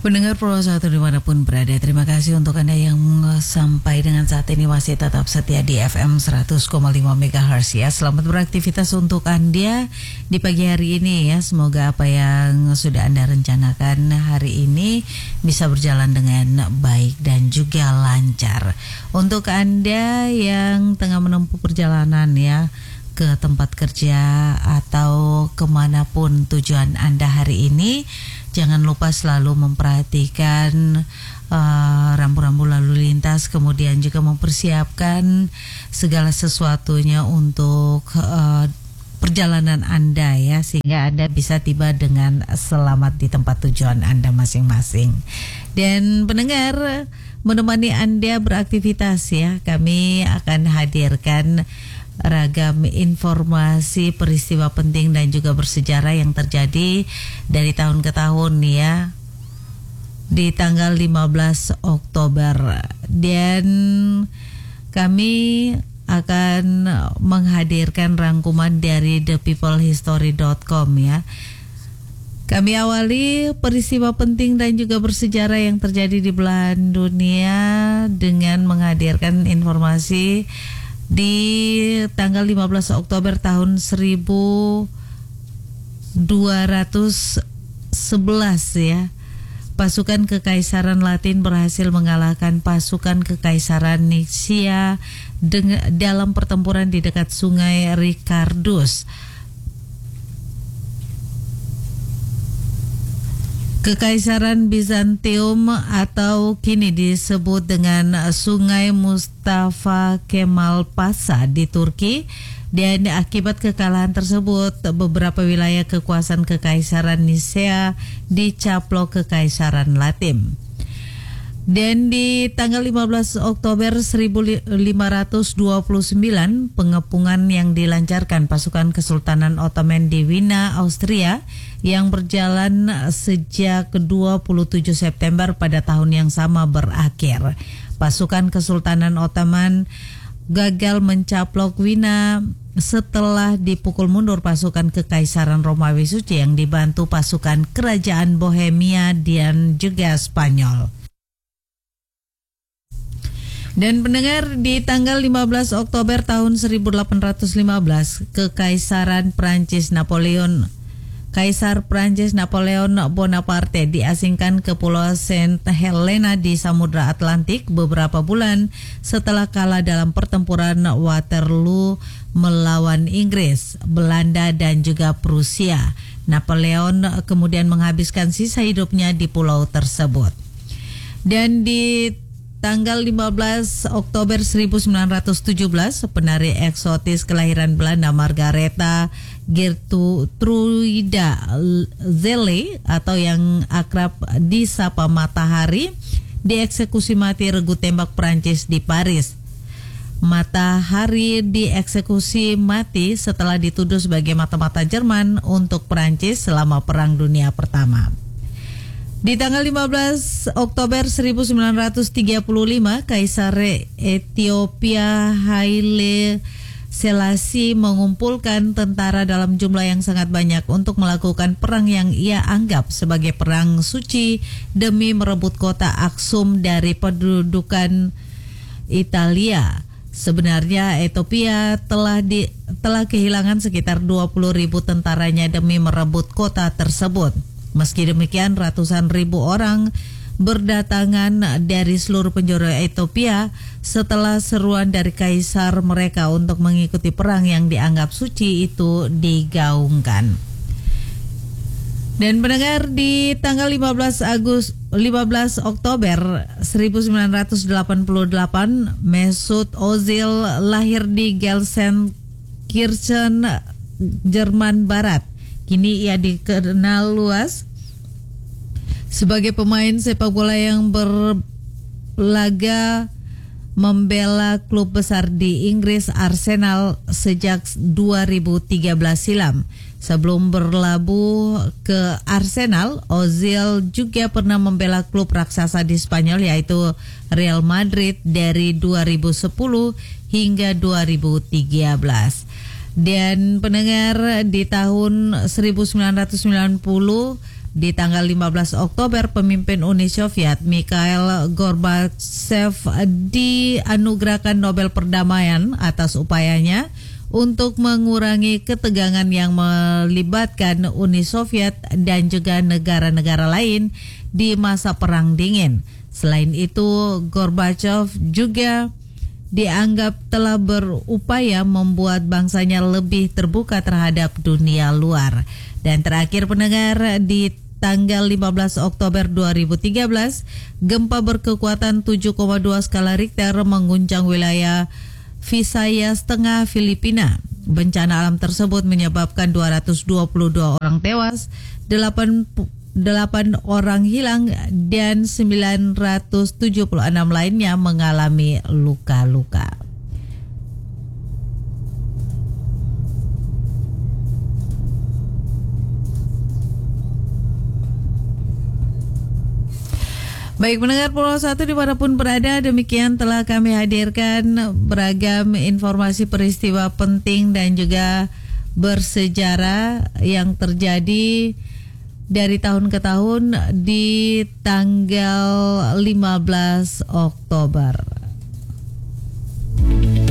Pendengar Pro 1 dimanapun berada, terima kasih untuk Anda yang sampai dengan saat ini masih tetap setia di FM 100,5 MHz ya. Selamat beraktivitas untuk Anda di pagi hari ini ya. Semoga apa yang sudah Anda rencanakan hari ini bisa berjalan dengan baik dan juga lancar. Untuk Anda yang tengah menempuh perjalanan ya ke tempat kerja atau kemanapun tujuan Anda hari ini, jangan lupa selalu memperhatikan rambu-rambu lalu lintas, kemudian juga mempersiapkan segala sesuatunya untuk perjalanan Anda ya, sehingga Anda bisa tiba dengan selamat di tempat tujuan Anda masing-masing. Dan pendengar, menemani Anda beraktivitas ya, kami akan hadirkan ragam informasi peristiwa penting dan juga bersejarah yang terjadi dari tahun ke tahun ya di tanggal 15 Oktober, dan kami akan menghadirkan rangkuman dari thepeoplehistory.com ya. Kami awali peristiwa penting dan juga bersejarah yang terjadi di belahan dunia dengan menghadirkan informasi di tanggal 15 Oktober tahun 1211 ya. Pasukan Kekaisaran Latin berhasil mengalahkan pasukan Kekaisaran Nisia dalam pertempuran di dekat Sungai Ricardus. Kekaisaran Bizantium atau kini disebut dengan Sungai Mustafa Kemal Pasha di Turki, dan akibat kekalahan tersebut beberapa wilayah kekuasaan Kekaisaran Nicea dicaplok Kekaisaran Latin. Dan di tanggal 15 Oktober 1529, pengepungan yang dilancarkan pasukan Kesultanan Ottoman di Wina, Austria yang berjalan sejak 27 September pada tahun yang sama berakhir. Pasukan Kesultanan Ottoman gagal mencaplok Wina setelah dipukul mundur pasukan Kekaisaran Romawi Suci yang dibantu pasukan Kerajaan Bohemia dan juga Spanyol. Dan pendengar, di tanggal 15 Oktober tahun 1815, Kekaisaran Prancis Kaisar Prancis Napoleon Bonaparte diasingkan ke Pulau Saint Helena di Samudra Atlantik beberapa bulan setelah kalah dalam pertempuran Waterloo melawan Inggris, Belanda dan juga Prusia. Napoleon kemudian menghabiskan sisa hidupnya di pulau tersebut. Dan di tanggal 15 Oktober 1917, penari eksotis kelahiran Belanda Margaretha Gertruida Zelle atau yang akrab disapa Matahari dieksekusi mati regu tembak Prancis di Paris. Matahari dieksekusi mati setelah dituduh sebagai mata-mata Jerman untuk Prancis selama Perang Dunia Pertama. Di tanggal 15 Oktober 1935, Kaisar Ethiopia Haile Selassie mengumpulkan tentara dalam jumlah yang sangat banyak untuk melakukan perang yang ia anggap sebagai perang suci demi merebut kota Aksum dari pendudukan Italia. Sebenarnya Ethiopia telah kehilangan sekitar 20.000 tentaranya demi merebut kota tersebut. Meski demikian, ratusan ribu orang berdatangan dari seluruh penjuru Ethiopia setelah seruan dari kaisar mereka untuk mengikuti perang yang dianggap suci itu digaungkan. Dan pendengar, di tanggal 15 Oktober 1988, Mesut Ozil lahir di Gelsenkirchen, Jerman Barat. Kini ia dikenal luas sebagai pemain sepak bola yang berlaga membela klub besar di Inggris Arsenal sejak 2013 silam. Sebelum berlabuh ke Arsenal, Ozil juga pernah membela klub raksasa di Spanyol yaitu Real Madrid dari 2010 hingga 2013. Dan pendengar, di tahun 1990 Di tanggal 15 Oktober, pemimpin Uni Soviet Mikhail Gorbachev dianugerahkan Nobel Perdamaian atas upayanya untuk mengurangi ketegangan yang melibatkan Uni Soviet dan juga negara-negara lain di masa Perang Dingin. Selain itu, Gorbachev juga dianggap telah berupaya membuat bangsanya lebih terbuka terhadap dunia luar. Dan terakhir pendengar, di tanggal 15 Oktober 2013, gempa berkekuatan 7,2 skala Richter mengguncang wilayah Visayas Tengah, Filipina. Bencana alam tersebut menyebabkan 222 orang tewas, 8 orang hilang, dan 976 lainnya mengalami luka-luka. Baik pendengar Pulau 1 dimanapun berada, demikian telah kami hadirkan beragam informasi peristiwa penting dan juga bersejarah yang terjadi dari tahun ke tahun di tanggal 15 Oktober.